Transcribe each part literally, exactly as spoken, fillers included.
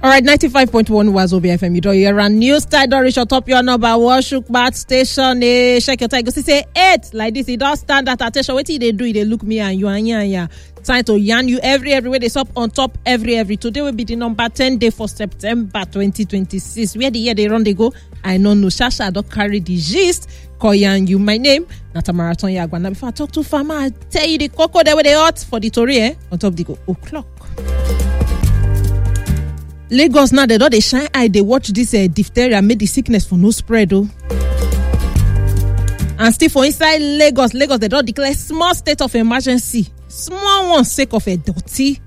All right, ninety-five point one Wazobia F M. You don't hear a new style. Don't reach your top your number. Washuk Bat Station. Eh, check your time. Go see say eight like this. It don't stand at attention. What they do? They look me and you and you and you. Time to yarn you every everywhere. They stop on top every every. Today will be the number ten day for September twenty twenty-six. Where the year they run they go. I know no Shasha. I don't carry the gist. Call yarn you. My name Nata Marathon Yagwan. Now before I talk to farmer, I tell you the cocoa there where they hot for the Tory eh on top the go o'clock. Lagos now they don't they shine eye. They watch this uh, diphtheria made the sickness for no spread oh. And still for inside Lagos, Lagos they don't declare small state of emergency. Small one sake of a dirty.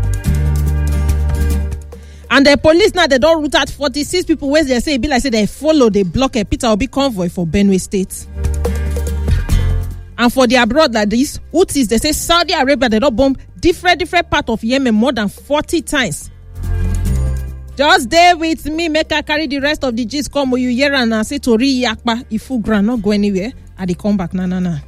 And the police now they don't root out forty-six people where they say it be like say they follow they block a Peter Obi convoy for Benue State. And for the abroad like this, Houthis they say Saudi Arabia they don't bomb different different part of Yemen more than forty times. Just stay with me, make I carry the rest of the gist come you hear and say Tori Yakpa if you grant not go anywhere. I they come back na na na.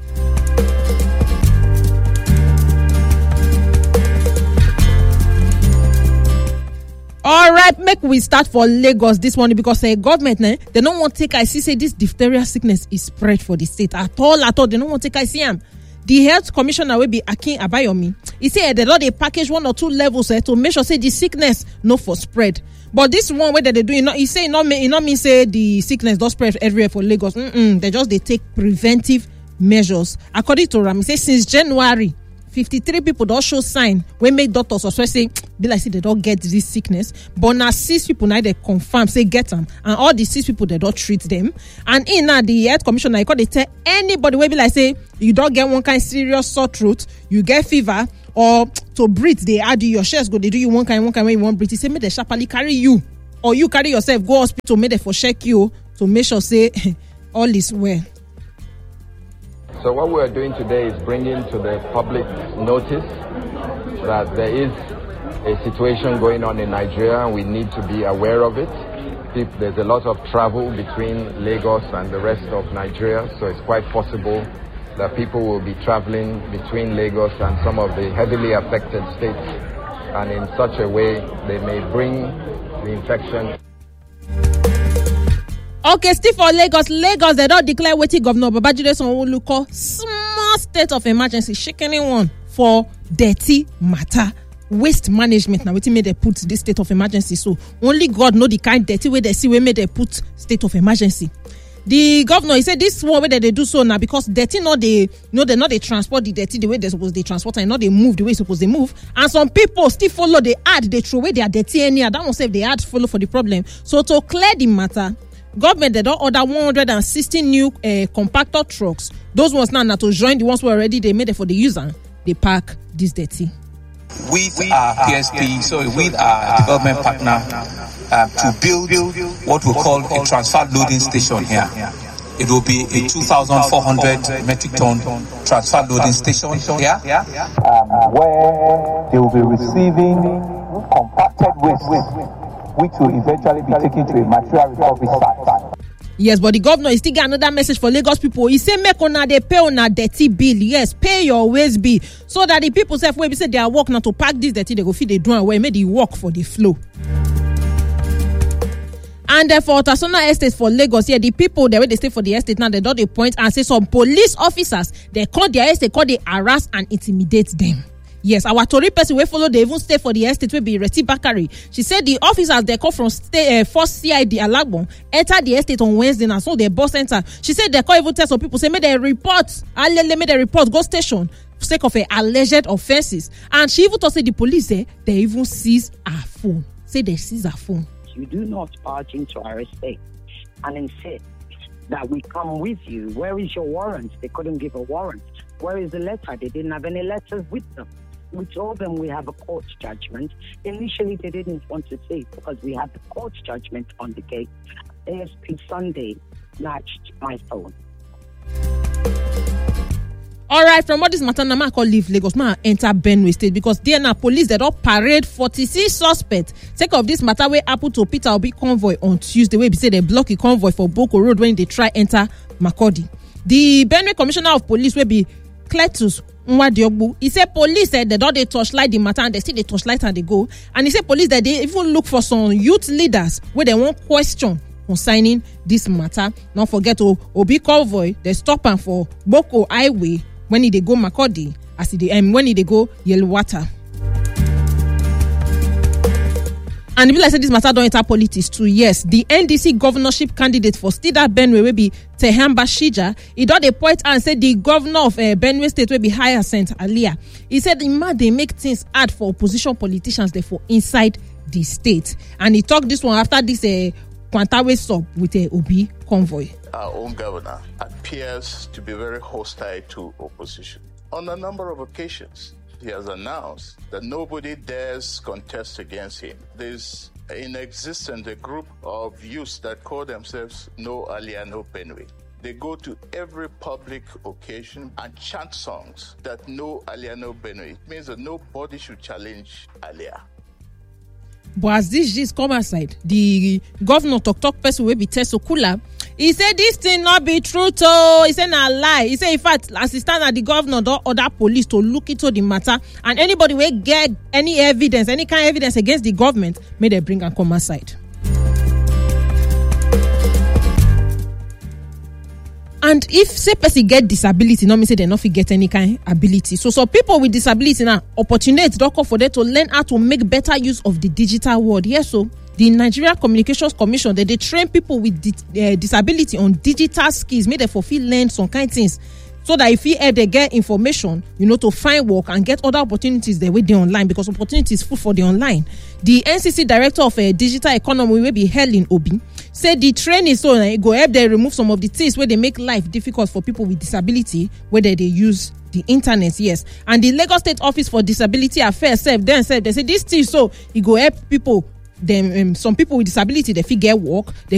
All right, make we start for Lagos this morning because the uh, government eh, they don't want to take I see say this diphtheria sickness is spread for the state at all at all. They don't want to take I see am. The health commissioner will be Akin Abayomi. He said they don't they package one or two levels eh, to make sure say the sickness no for spread. But this one way that they do, you know, he say not mean, not mean say the sickness does spread everywhere for Lagos. Mm-mm, they just they take preventive measures. According to Ram, he say since January, fifty-three people don't show sign when make doctors or say be like say they don't get this sickness. But now six people now they confirm say get them, and all the six people they don't treat them. And in now the health commissioner, he they tell anybody will be like say you don't get one kind serious sore throat, you get fever. Or to breathe, they add you your chest go. They do you one kind, one kind when you want breathe. He say make they sharply carry you, or you carry yourself go hospital. Make they for check you to make sure say all is well. So what we are doing today is bringing to the public notice that there is a situation going on in Nigeria, and we need to be aware of it. There's a lot of travel between Lagos and the rest of Nigeria, so it's quite possible that people will be traveling between Lagos and some of the heavily affected states, and in such a way they may bring the infection. Okay, still for Lagos, Lagos they don't declare waiting Governor Babajide Sanwo-Olu call small state of emergency, shaking one for dirty matter. Waste management now wetin made they put this state of emergency. So only God know the kind dirty way they see where made they put state of emergency. The governor he said this one way that they do so now because dirty not they you know they not they transport the dirty the way they supposed they transport and not they move the way supposed they move, and some people still follow they add they throw away their dirty anyhow. That one say they add follow for the problem. So to clear the matter, government they don't order one hundred sixty new uh, compactor trucks. Those ones now, now to join the ones who already they made it for the user. They pack this dirty. With our P S P, so with our development partner, uh, to build what we call a transfer loading station here. It will be a two thousand four hundred metric ton transfer loading station here, um, where they will be receiving compacted waste, which will eventually be taken to a material recovery site. Yes, but the governor is still got another message for Lagos people. He say make una they pay on a dirty bill. Yes, pay your waste bill so that the people say when we say they are work now to pack this dirty, they go feed they do away, make the work for the flow. And uh, for Tasona Estate for Lagos, yeah, the people the way they stay for the estate now they don't they point and say some police officers they call their estate, call they harass and intimidate them. Yes, our Tory person we follow they even stay for the estate will be Reti Bakari. She said the officers they come from stay, uh, first C I D Alagbon enter the estate on Wednesday and so they boss enter. She said they call even tell some people say make they report, alele make they report go station sake of uh, alleged offences. And she even told say the police eh, they even seize her phone. Say they seize her phone. You do not barge into our estate and insist that we come with you. Where is your warrant? They couldn't give a warrant. Where is the letter? They didn't have any letters with them. We told them we have a court judgment. Initially, they didn't want to say it because we had the court judgment on the gate. A S P Sunday snatched my phone. All right, from what this matter, now I call leave Lagos, ma enter Benue State because there now police they don't parade forty-six suspects. Take of this matter where Apple to Peter Obi convoy on Tuesday. Where they say they block a convoy for Boko Road when they try enter Makurdi. The Benue Commissioner of Police will be Cletus Nwadiogbu. He said police said they don't they torchlight the matter and they still they torchlight and they go. And he said police that they even look for some youth leaders where they want question concerning this matter. Don't forget to Obi Convoy, they stop and for Boko Highway when they go Makodi, as they um, when they go Yelwata. And if I say this matter don't enter politics too, yes, the N D C governorship candidate for Stida Benue will be Tehamba Shija. He did a point and said the governor of uh, Benue State will be Hyacinth Alia. He said the man they make things hard for opposition politicians therefore inside the state. And he talked this one after this uh, Kwantawe sub with a uh, Obi Convoy. Our own governor appears to be very hostile to opposition on a number of occasions. He has announced that nobody dares contest against him. There's in existence a group of youths that call themselves No Alia, No Benue. They go to every public occasion and chant songs that No Alia, No Benue. It means that nobody should challenge Alia. But as this just come aside, the governor talk talk person will be Tesokula. He said this thing not be true too. He said a lie. He said in fact, assistant at the governor don't order police to look into the matter, and anybody will get any evidence, any kind of evidence against the government, may they bring and come aside. And if say person get disability, no mean say they not get any kind of ability. So some people with disability now opportunity don't call for them to learn how to make better use of the digital world. Yes, so the Nigeria Communications Commission they, they train people with di- uh, disability on digital skills, make them fulfill learn some kind of things. So that if you uh, they get information, you know, to find work and get other opportunities they way they online, because opportunities full for the online. The N C C director of uh, digital economy will be Helen Obi said the training so uh, go help they remove some of the things where they make life difficult for people with disability, whether they use the internet. Yes, and the Lagos State Office for Disability Affairs said then said they say this thing so it go help people. Them um, some people with disability they fit get work, they